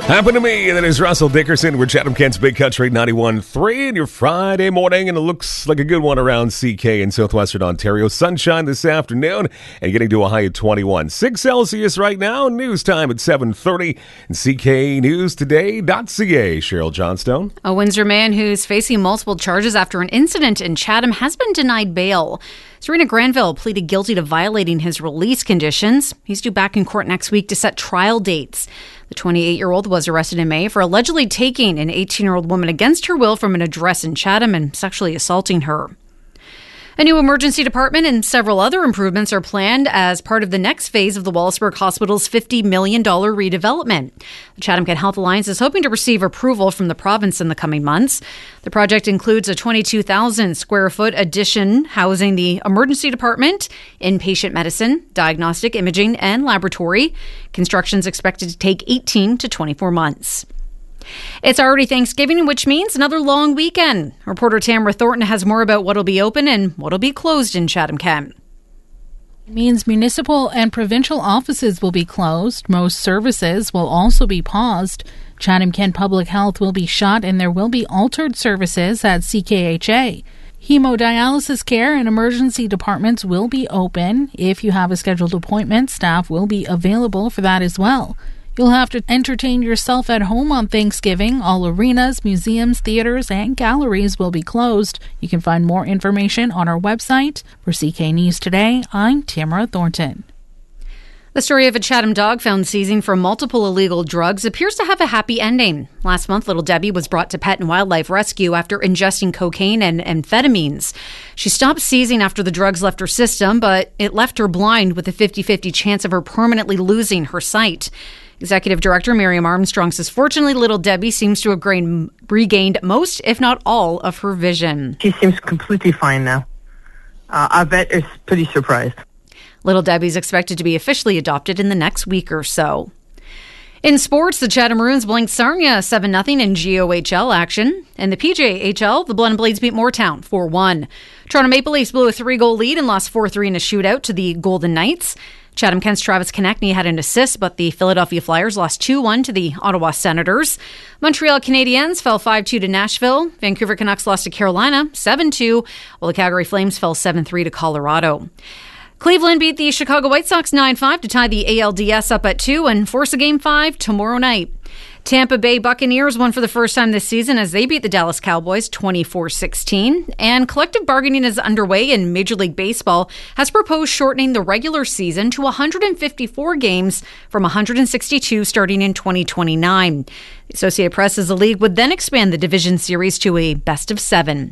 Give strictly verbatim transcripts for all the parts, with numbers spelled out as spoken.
Happened to me, and that is Russell Dickerson. We're Chatham Kent's Big Country ninety-one point three in your Friday morning, and it looks like a good one around C K in southwestern Ontario. Sunshine this afternoon and getting to a high of twenty-one. six Celsius right now. News time at seven thirty. And C K News Today dot C A. Cheryl Johnstone. A Windsor man who's facing multiple charges after an incident in Chatham has been denied bail. Serena Granville pleaded guilty to violating his release conditions. He's due back in court next week to set trial dates. The twenty-eight-year-old was arrested in May for allegedly taking an eighteen-year-old woman against her will from an address in Chatham and sexually assaulting her. A new emergency department and several other improvements are planned as part of the next phase of the Wallaceburg Hospital's fifty million dollars redevelopment. The Chatham Kent Health Alliance is hoping to receive approval from the province in the coming months. The project includes a twenty-two thousand square foot addition housing the emergency department, inpatient medicine, diagnostic imaging, and laboratory. Construction is expected to take eighteen to twenty-four months. It's already Thanksgiving, which means another long weekend. Reporter Tamara Thornton has more about what'll be open and what'll be closed in Chatham Kent. It means municipal and provincial offices will be closed. Most services will also be paused. Chatham Kent Public Health will be shut and there will be altered services at C K H A. Hemodialysis care and emergency departments will be open. If you have a scheduled appointment, staff will be available for that as well. You'll have to entertain yourself at home on Thanksgiving. All arenas, museums, theaters, and galleries will be closed. You can find more information on our website. For C K News Today, I'm Tamara Thornton. The story of a Chatham dog found seizing from multiple illegal drugs appears to have a happy ending. Last month, little Debbie was brought to Pet and Wildlife Rescue after ingesting cocaine and amphetamines. She stopped seizing after the drugs left her system, but it left her blind with a fifty-fifty chance of her permanently losing her sight. Executive Director Miriam Armstrong says, fortunately, little Debbie seems to have regained most, if not all, of her vision. She seems completely fine now. Uh, I bet is pretty surprised. Little Debbie's expected to be officially adopted in the next week or so. In sports, the Chatham Maroons blanked Sarnia seven nothing in G O H L action. And the P J H L, the Blood and Blades beat Moortown four one. Toronto Maple Leafs blew a three-goal lead and lost four three in a shootout to the Golden Knights. Chatham Kent's Travis Konechny had an assist, but the Philadelphia Flyers lost two one to the Ottawa Senators. Montreal Canadiens fell five two to Nashville. Vancouver Canucks lost to Carolina seven two, while the Calgary Flames fell seven three to Colorado. Cleveland beat the Chicago White Sox nine five to tie the A L D S up at two and force a Game five tomorrow night. Tampa Bay Buccaneers won for the first time this season as they beat the Dallas Cowboys twenty-four sixteen. And collective bargaining is underway in Major League Baseball has proposed shortening the regular season to one hundred fifty-four games from one hundred sixty-two starting in twenty twenty-nine. The Associated Press says the league would then expand the division series to a best of seven.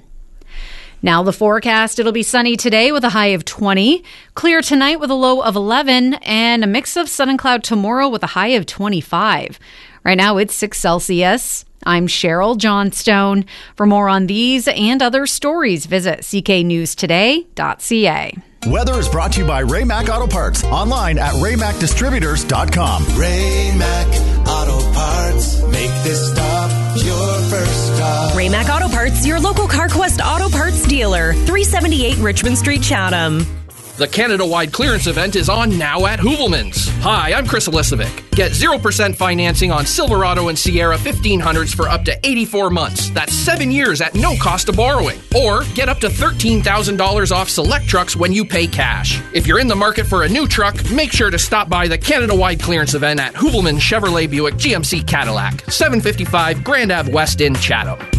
Now the forecast, it'll be sunny today with a high of twenty, clear tonight with a low of eleven, and a mix of sun and cloud tomorrow with a high of twenty-five. Right now it's six Celsius. I'm Cheryl Johnstone. For more on these and other stories, visit C K news today dot C A. Weather is brought to you by Ray-Mac Auto Parts. Online at ray mac distributors dot com. Ray-Mac Auto Parts. Make this stop your first stop. Ray-Mac Auto Parts, your local CarQuest Auto Parts dealer. three seventy-eight Richmond Street, Chatham. The Canada-wide clearance event is on now at Hoovelmans. Hi, I'm Chris Elisovic. Get zero percent financing on Silverado and Sierra fifteen hundreds for up to eighty-four months. That's seven years at no cost of borrowing. Or get up to thirteen thousand dollars off select trucks when you pay cash. If you're in the market for a new truck, make sure to stop by the Canada-wide clearance event at Hoovelmans Chevrolet Buick G M C Cadillac, seven fifty-five Grand Ave West in Chatham.